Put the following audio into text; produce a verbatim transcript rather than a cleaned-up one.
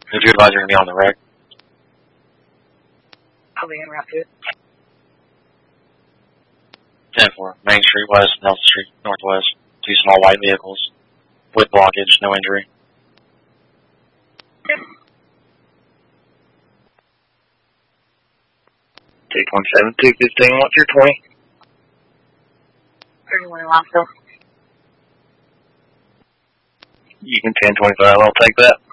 Did you advise you're going to be on the wreck? I'll be in route two. ten four, Main Street West, Nelson Street Northwest. Two small white vehicles with blockage, no injury. Take one seven two fifteen, what's your twenty? thirty-one in Lonsville. You can ten twenty-five, I'll take that.